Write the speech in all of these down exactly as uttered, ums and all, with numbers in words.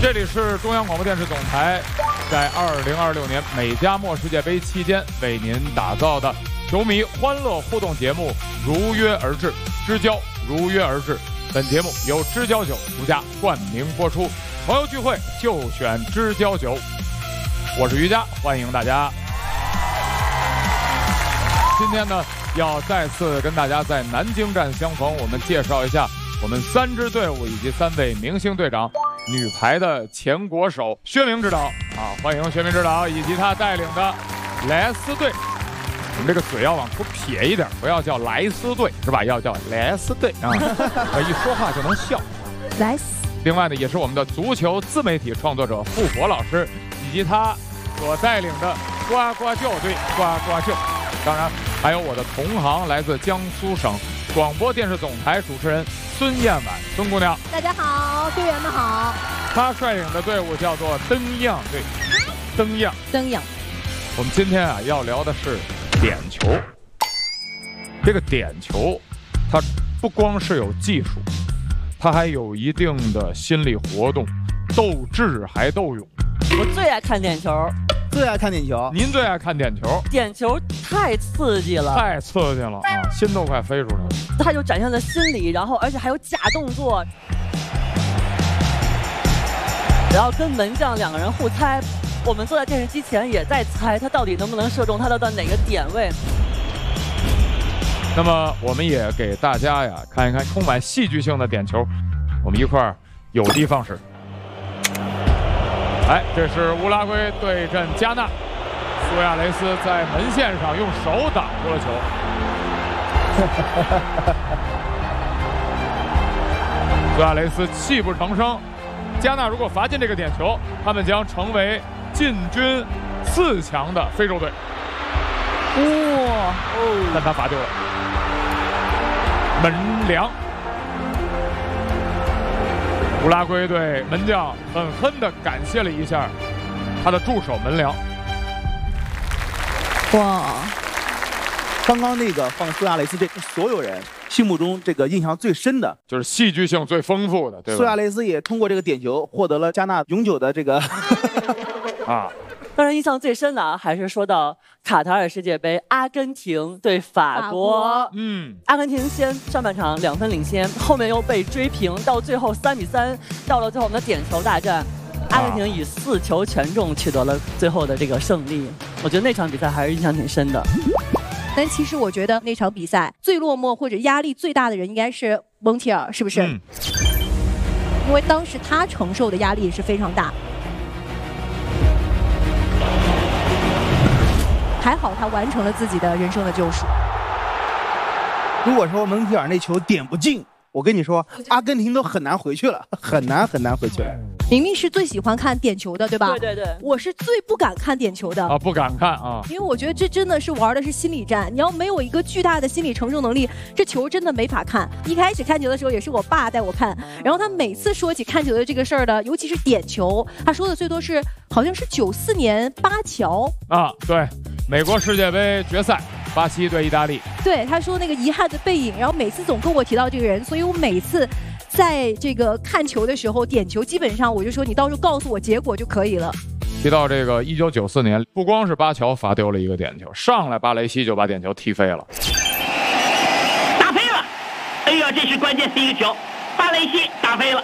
这里是中央广播电视总台在二零二六年美加墨世界杯期间为您打造的球迷欢乐互动节目如约而至，知交如约而至。本节目由知交酒独家冠名播出，朋友聚会就选知交酒。我是于佳，欢迎大家。今天呢，要再次跟大家在南京站相逢，我们介绍一下我们三支队伍以及三位明星队长。女排的前国手薛明指导啊，欢迎薛明指导以及他带领的莱斯队。我们这个嘴要往出撇一点，不要叫莱斯队是吧？要叫莱斯队啊，一说话就能笑。 莱斯。 另外呢，也是我们的足球自媒体创作者傅博老师以及他所带领的呱呱救队呱呱救。当然还有我的同行，来自江苏省广播电视总台主持人孙燕婉，孙姑娘。 大家好，队员们好。 他率领的队伍叫做灯样队。灯样， 灯样。 我们今天啊要聊的是点球。这个点球，它不光是有技术，它还有一定的心理活动，斗智还斗勇。 我最爱看点球。 最爱看点球， 您最爱看点球？ 点球太刺激了， 太刺激了啊，心都快飞出来了。 他就展现了心理，然后而且还有假动作，然后跟门将两个人互猜。我们坐在电视机前也在猜他到底能不能射中他的到哪个点位。 那么我们也给大家呀看一看充满戏剧性的点球，我们一块儿有的放矢。哎，这是乌拉圭对阵加纳，苏亚雷斯在门线上用手挡住了球。苏亚雷斯泣不成声。加纳如果罚进这个点球，他们将成为进军四强的非洲队。哇、哦！但他罚丢了，门梁。乌拉圭队门将狠狠地感谢了一下他的助手门梁。 哇！刚刚那个放苏亚雷斯这所有人心目中这个印象最深的， 就是戏剧性最丰富的，对吧？ 苏亚雷斯也通过这个点球获得了加纳永久的这个啊。 当然，印象最深的啊，还是说到卡塔尔世界杯，阿根廷对法国。嗯，阿根廷先上半场两分领先，后面又被追平，到最后三比三，到了最后我们的点球大战，阿根廷以四球全中取得了最后的这个胜利。我觉得那场比赛还是印象挺深的。 但其实我觉得那场比赛最落寞或者压力最大的人应该是蒙提尔，是不是？嗯、因为当时他承受的压力也是非常大。还好他完成了自己的人生的救赎。 如果说蒙提尔那球点不进，我跟你说，阿根廷都很难回去了，很难很难回去了。 明明是最喜欢看点球的，对吧？ 对对对， 我是最不敢看点球的啊，不敢看啊， 因为我觉得这真的是玩的是心理战。你要没有一个巨大的心理承受能力，这球真的没法看。一开始看球的时候也是我爸带我看，然后他每次说起看球的这个事儿的，尤其是点球，他说的最多是好像是九四年巴乔啊，对，美国世界杯决赛。巴西对意大利， 对他说那个遗憾的背影，然后每次总跟我提到这个人，所以我每次在这个看球的时候点球，基本上我就说你到时候告诉我结果就可以了。 提到这个一九九四年，不光是巴乔罚丢了一个点球，上来巴雷西就把点球踢飞了， 打飞了！哎呀，这是关键是一个球，巴雷西打飞了。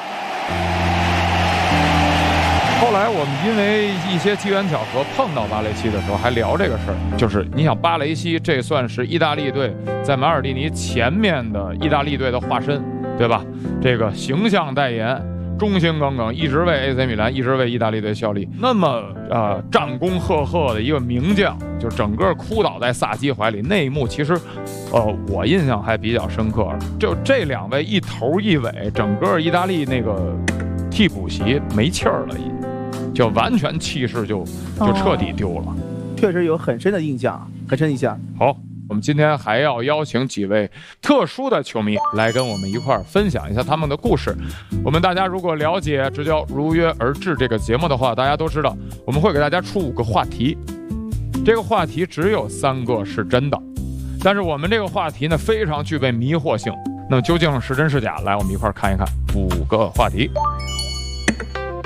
后来我们因为一些机缘巧合碰到巴雷西的时候，还聊这个事儿，就是你想巴雷西这算是意大利队在马尔蒂尼前面的意大利队的化身，对吧？这个形象代言，忠心耿耿，一直为 A C 米兰，一直为意大利队效力。那么呃战功赫赫的一个名将，就整个哭倒在萨基怀里，那一幕其实呃我印象还比较深刻。就这两位一头一尾，整个意大利那个替补席没气儿了，已经。就完全气势就就彻底丢了、哦， 确实有很深的印象，很深印象。 好，我们今天还要邀请几位特殊的球迷来跟我们一块儿分享一下他们的故事。我们大家如果了解《知交如约而至》这个节目的话，大家都知道我们会给大家出五个话题，这个话题只有三个是真的，但是我们这个话题呢非常具备迷惑性。那么究竟是真是假？来，我们一块儿看一看五个话题。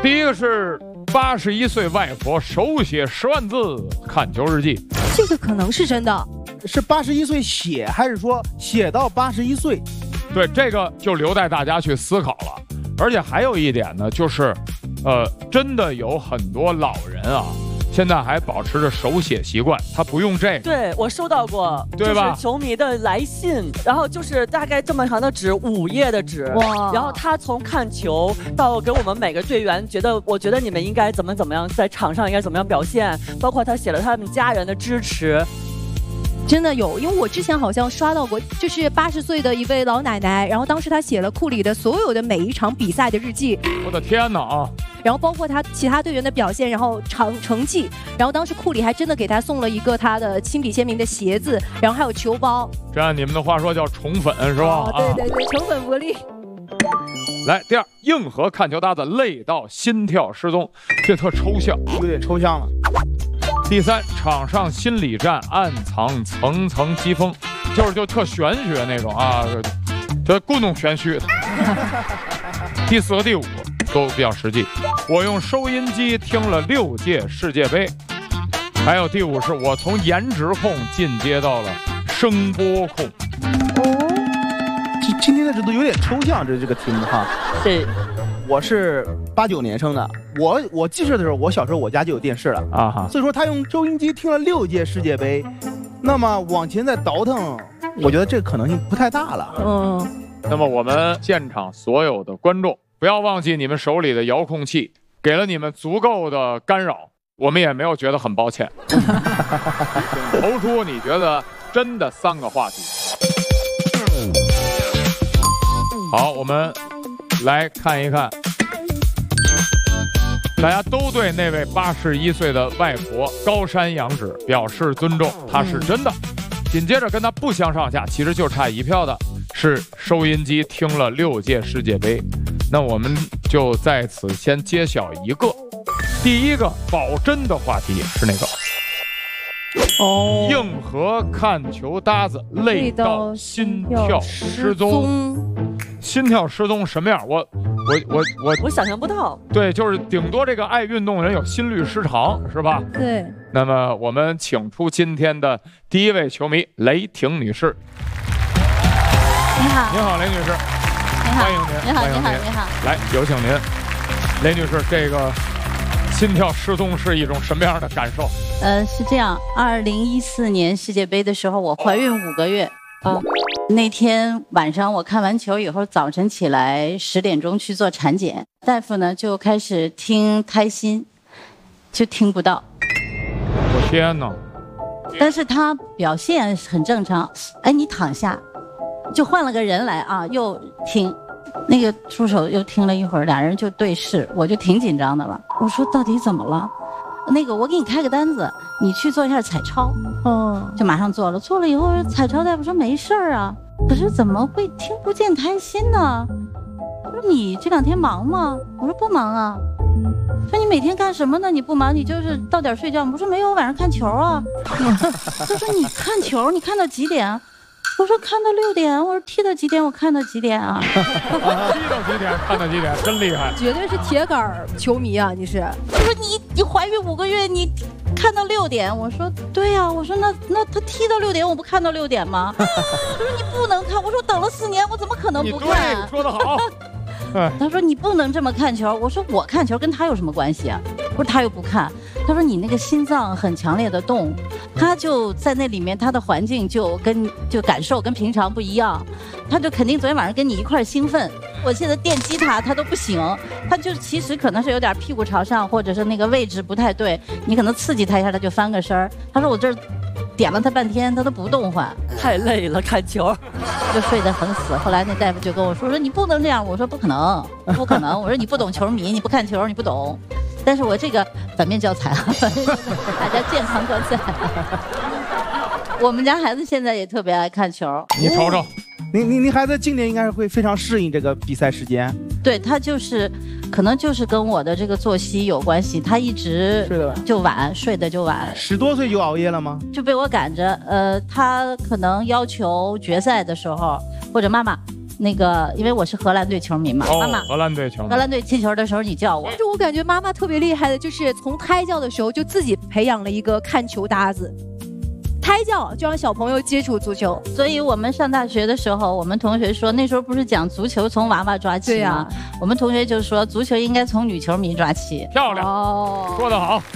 第一个是八十一岁外婆手写十万字看球日记， 这个可能是真的。 是八十一岁写，还是说写到八十一岁？ 对，这个就留待大家去思考了。而且还有一点呢，就是，呃，真的有很多老人啊，现在还保持着手写习惯，他不用这个。 对，我收到过， 对吧？ 就是球迷的来信，然后就是大概这么长的纸，五页的纸，哇！然后他从看球到给我们每个队员觉得，我觉得你们应该怎么怎么样，在场上应该怎么样表现，包括他写了他们家人的支持。 真的有，因为我之前好像刷到过，就是八十岁的一位老奶奶，然后当时她写了库里的所有的每一场比赛的日记。 我的天哪啊！ 然后包括他其他队员的表现，然后成成绩，然后当时库里还真的给他送了一个他的亲笔签名的鞋子，然后还有球包。 这按你们的话说叫宠粉是吧？ 哦，对对对，宠粉福利。 来，第二，硬核看球搭子累到心跳失踪，这特抽象， 有点抽象了。 第三，场上心理战暗藏层层疾风，就是就特玄学那种啊，这故弄玄虚。第四和第五都比较实际，我用收音机听了六届世界杯。还有第五是我从颜值控进阶到了声波控。 哦， 这今天的这都有点抽象，这这个题目哈。 对。 我是八九年生的，我我记事的时候，我小时候我家就有电视了啊哈，所以说他用收音机听了六届世界杯，那么往前再倒腾，我觉得这个可能性不太大了。 嗯， 那么我们现场所有的观众，不要忘记你们手里的遥控器给了你们足够的干扰，我们也没有觉得很抱歉。投出你觉得真的三个话题。好，我们来看一看，大家都对那位八十一岁的外婆高山仰止表示尊重，她是真的。紧接着跟她不相上下，其实就差一票的是收音机听了六届世界杯。那我们就在此先揭晓一个，第一个保真的话题是那个哦，硬核看球搭子累到心跳失踪。心跳失踪什么样？我我我我我想象不到。 对，就是顶多这个爱运动的人有心律失常，是吧？ 对。 那么我们请出今天的第一位球迷雷霆女士。 你好， 你好，雷女士。 你好， 欢迎您。 你好，你好，你好。 来，有请您，雷女士。这个心跳失踪是一种什么样的感受？ 呃，是这样，二零一四年世界杯的时候，我怀孕五个月。啊，那天晚上我看完球以后，早晨起来十点钟去做产检，大夫呢就开始听胎心，就听不到。 我天哪！ 但是他表现很正常。哎，你躺下，就换了个人来啊，又听，那个助手又听了一会儿，俩人就对视，我就挺紧张的了。我说到底怎么了？那个我给你开个单子，你去做一下彩超。哦，就马上做了，做了以后彩超大夫说没事儿啊，可是怎么会听不见胎心呢？我说你这两天忙吗？我说不忙啊。说你每天干什么呢？你不忙，你就是到点睡觉。我说没有，我晚上看球啊。他说你看球，你看到几点？我说看到六点。我说踢到几点？我看到几点啊？ 踢到几点？看到几点？真厉害！ 绝对是铁杆球迷啊！你是？ 他说你你怀孕五个月，你看到六点？我说对呀、啊。我说那那他踢到六点，我不看到六点吗？他说你不能看。我说等了四年，我怎么可能不看？ 对，说得好。 他说你不能这么看球。我说我看球跟他有什么关系啊？我说他又不看。他说你那个心脏很强烈的动，他就在那里面，他的环境就跟就感受跟平常不一样，他就肯定昨天晚上跟你一块兴奋。我现在电击他，他都不行，他就其实可能是有点屁股朝上，或者是那个位置不太对，你可能刺激他一下，他就翻个身儿。他说我这儿点了他半天，他都不动唤， 太累了，看球就睡得很死。后来那大夫就跟我说说你不能这样，我说不可能，不可能，我说你不懂球迷，你不看球，你不懂。但是我这个反面教材啊，大家健康观赛。我们家孩子现在也特别爱看球， 你瞅瞅， 您您您孩子今年应该是会非常适应这个比赛时间。 对，他就是可能就是跟我的这个作息有关系，他一直睡得晚就晚，睡得就晚。 十多岁就熬夜了吗？ 就被我赶着，呃，他可能要求决赛的时候，或者妈妈那个，因为我是荷兰队球迷嘛， 哦、 妈妈， 荷兰队球迷， 荷兰队踢球的时候你叫我。 但是我感觉妈妈特别厉害的，就是从胎教的时候就自己培养了一个看球搭子。胎教就让小朋友接触足球， 所以我们上大学的时候，我们同学说那时候不是讲足球从娃娃抓起吗？对啊，我们同学就说足球应该从女球迷抓起。 漂亮，哦，说得好。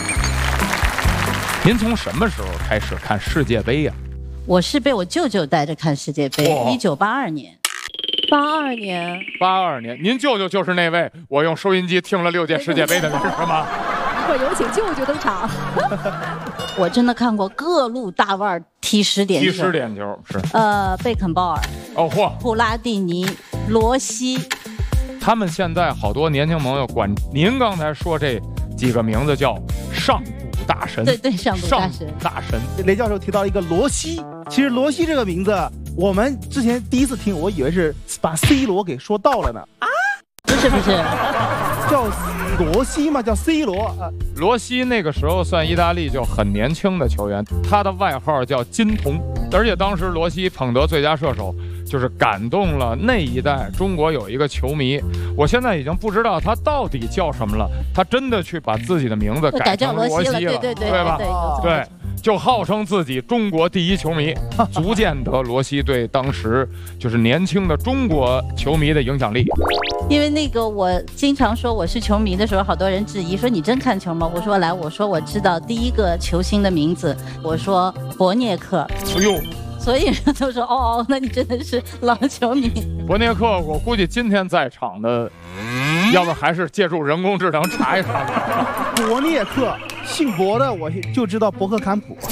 您从什么时候开始看世界杯呀、啊？ 我是被我舅舅带着看世界杯，一九八二年。 八二年， 八二年，您舅舅就是那位我用收音机听了六届世界杯的人是吗？ 一会儿有请舅舅登场。 我真的看过各路大腕踢十点球， 踢十点球是。 呃，贝肯鲍尔， 哦嚯， 普拉蒂尼，罗西。 他们现在好多年轻朋友管您刚才说这几个名字叫上古大神。 对对，上古大神。 大神。 雷教授提到一个罗西，其实罗西这个名字，我们之前第一次听，我以为是把 C 罗给说到了呢。啊， 不是不是， 叫罗西嘛，叫 C 罗啊。 罗西那个时候算意大利就很年轻的球员，他的外号叫金童，而且当时罗西捧得最佳射手，就是感动了那一代中国有一个球迷，我现在已经不知道他到底叫什么了，他真的去把自己的名字改成罗西了， 对对对， 对吧？ 对。 对，就号称自己中国第一球迷，足见得罗西对当时就是年轻的中国球迷的影响力。 因为那个我经常说我是球迷的时候，好多人质疑说你真看球吗？我说来，我说我知道第一个球星的名字，我说博涅克。 哎呦， 所以人都说哦哦，那你真的是老球迷。 博涅克，我估计今天在场的，要不还是借助人工智能查一查。 博涅克，姓博的我就知道博克坎普。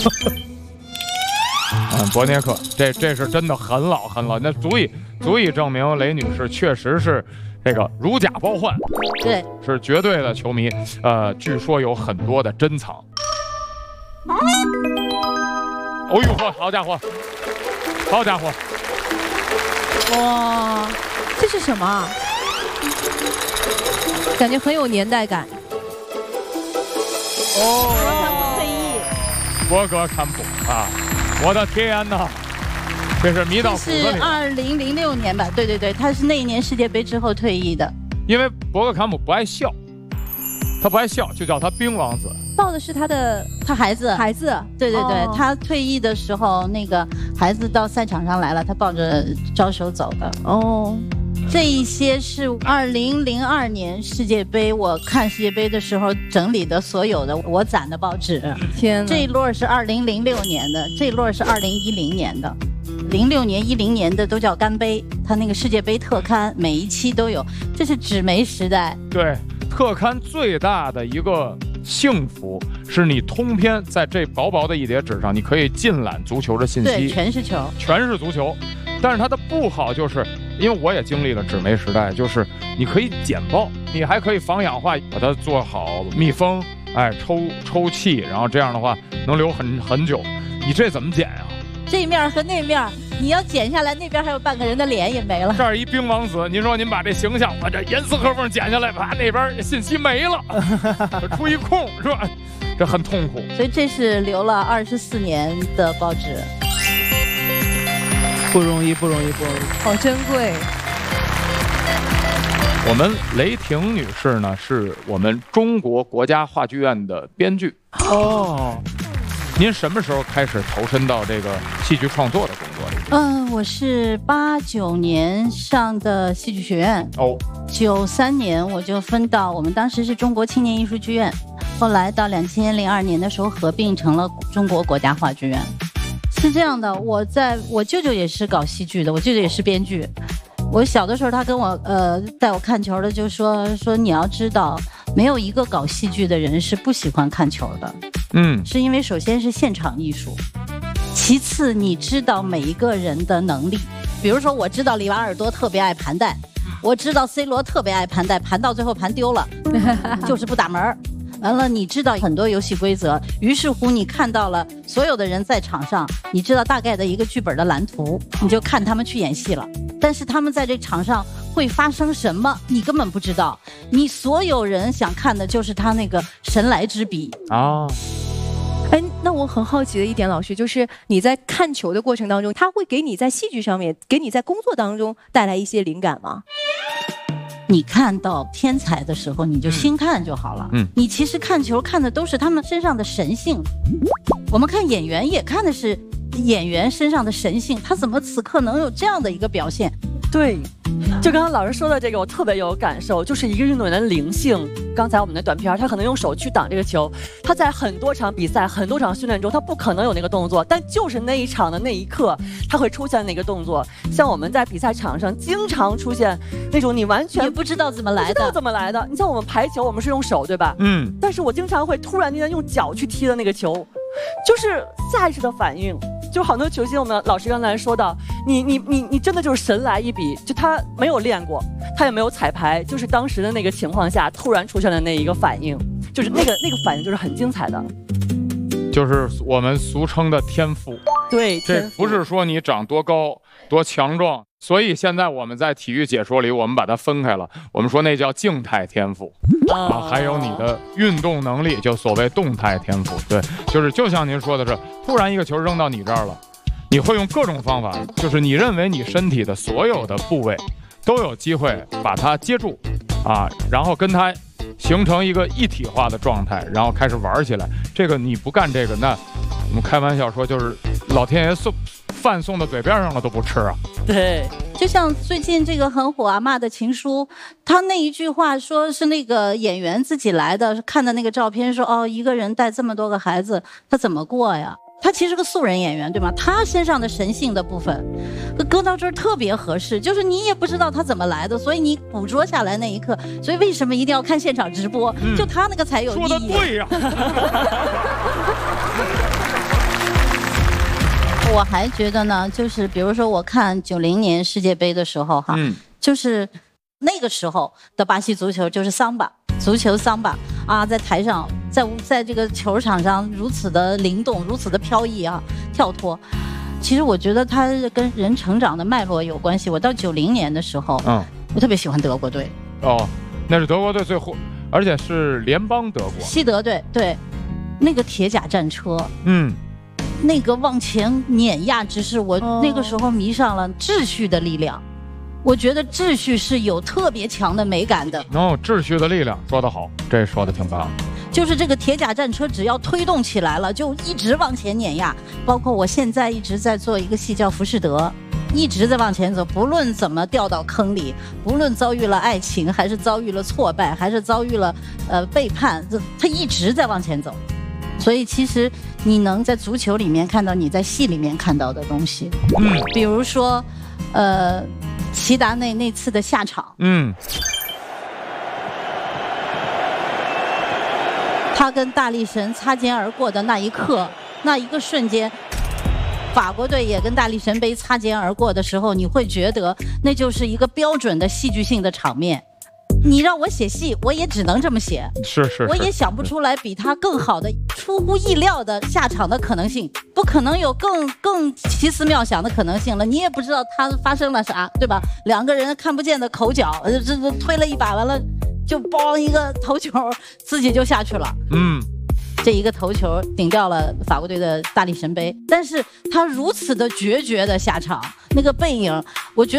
嗯，博涅克，这这是真的很老很老，那足以足以证明雷女士确实是这个如假包换， 对， 是绝对的球迷。呃，据说有很多的珍藏。哦呦呵，好家伙，好家伙！ 哇，这是什么？感觉很有年代感。 哦， 退役。 博格坎普啊！我的天哪，这是迷到骨子里。 是二零零六年吧？对对对，他是那一年世界杯之后退役的。 因为博格坎普不爱笑，他不爱笑，就叫他冰王子。 抱的是他的他孩子， 孩子。 对对对， 哦、 他退役的时候，那个孩子到赛场上来了，他抱着招手走的。 哦。 这一些是二零零二年世界杯，我看世界杯的时候整理的所有的我攒的报纸。 天哪！ 这一摞是二零零六年的，这一摞是二零一零年的，零六年、一零年的都叫干杯，它那个世界杯特刊每一期都有，这是纸媒时代。 对，特刊最大的一个幸福是你通篇在这薄薄的一叠纸上，你可以尽览足球的信息， 对，全是球， 全是足球。但是它的不好就是，因为我也经历了纸媒时代，就是你可以剪报，你还可以防氧化，把它做好密封，哎，抽抽气，然后这样的话能留很很久。你这怎么剪啊？ 这面和那面，你要剪下来，那边还有半个人的脸也没了。 这儿一冰王子，您说您把这形象，把这严丝合缝剪下来，把那边信息没了，出一空是吧？这很痛苦。 所以这是留了二十四年的报纸。 不容易，不容易，不容易， 好珍贵。 我们雷霆女士呢，是我们中国国家话剧院的编剧。哦，您什么时候开始投身到这个戏剧创作的工作里？ 嗯、呃，我是八九年上的戏剧学院。哦，九三年我就分到我们当时是中国青年艺术剧院，后来到两千零二年的时候合并成了中国国家话剧院。是这样的，我在我舅舅也是搞戏剧的，我舅舅也是编剧。我小的时候，他跟我呃带我看球的，就说说你要知道，没有一个搞戏剧的人是不喜欢看球的。嗯，是因为首先是现场艺术，其次你知道每一个人的能力。比如说，我知道里瓦尔多特别爱盘带，我知道 C 罗特别爱盘带，盘到最后盘丢了，就是不打门。完了，你知道很多游戏规则，于是乎你看到了所有的人在场上，你知道大概的一个剧本的蓝图，你就看他们去演戏了。但是他们在这场上会发生什么，你根本不知道。你所有人想看的就是他那个神来之笔啊。 哎，那我我很好奇的一点，老师就是你在看球的过程当中，它会给你在戏剧上面，给你在工作当中带来一些灵感吗？ 你看到天才的时候，你就心看就好了。嗯，你其实看球看的都是他们身上的神性。我们看演员也看的是演员身上的神性，他怎么此刻能有这样的一个表现？ 对，就刚刚老师说的这个，我特别有感受，就是一个运动员的灵性。刚才我们的短片，他可能用手去挡这个球，他在很多场比赛、很多场训练中，他不可能有那个动作，但就是那一场的那一刻，他会出现那个动作。像我们在比赛场上经常出现那种你完全也不知道怎么来的， 不知道怎么来的。你像我们排球，我们是用手，对吧？嗯。但是我经常会突然间用脚去踢的那个球，就是下意识的反应。就好多球星，我们老师刚才说到，你你你你真的就是神来一笔，就他没有练过，他也没有彩排，就是当时的那个情况下突然出现的那一个反应，就是那个那个反应就是很精彩的， 就是我们俗称的天赋。 对， 这不是说你长多高多强壮，所以现在我们在体育解说里，我们把它分开了，我们说那叫静态天赋。啊，还有你的运动能力，就所谓动态天赋。对，就是就像您说的是，突然一个球扔到你这儿了，你会用各种方法，就是你认为你身体的所有的部位都有机会把它接住，啊，然后跟它形成一个一体化的状态，然后开始玩起来。这个你不干这个，那我们开玩笑说，就是老天爷送饭送到嘴边上了都不吃啊。 对， 就像最近这个很火阿嬷的情书，他那一句话说是那个演员自己来的，看的那个照片说，哦，一个人带这么多个孩子，他怎么过呀？他其实是个素人演员，对吗？他身上的神性的部分搁到这儿特别合适，就是你也不知道他怎么来的，所以你捕捉下来那一刻。所以为什么一定要看现场直播？嗯、就他那个才有意义。 说的对呀、 我还觉得呢，就是比如说我看九零年世界杯的时候哈，嗯、就是那个时候的巴西足球就是桑巴，足球桑巴啊，在台上，在在这个球场上如此的灵动，如此的飘逸啊，跳脱。其实我觉得它跟人成长的脉络有关系。我到九零年的时候，嗯，我特别喜欢德国队。 哦，那是德国队最后，而且是联邦德国。 西德队，对，那个铁甲战车，嗯。那个往前碾压之势，我那个时候迷上了秩序的力量。我觉得秩序是有特别强的美感的。 哦，秩序的力量，说得好，这说的挺棒。 就是这个铁甲战车，只要推动起来了，就一直往前碾压。包括我现在一直在做一个戏叫《浮士德》，一直在往前走，不论怎么掉到坑里，不论遭遇了爱情，还是遭遇了挫败，还是遭遇了呃背叛，他一直在往前走。所以其实你能在足球里面看到你在戏里面看到的东西，嗯，比如说，呃，齐达内那次的下场，嗯，他跟大力神擦肩而过的那一刻，那一个瞬间，法国队也跟大力神杯擦肩而过的时候，你会觉得那就是一个标准的戏剧性的场面。你让我写戏，我也只能这么写。 是 是, 是， 我也想不出来比他更好的、出乎意料的下场的可能性，不可能有更更奇思妙想的可能性了。你也不知道他发生了啥，对吧？两个人看不见的口角，这这推了一把，完了就包一个头球，自己就下去了。嗯。这一个头球顶掉了法国队的大力神杯，但是他如此的决绝的下场，那个背影，我觉得。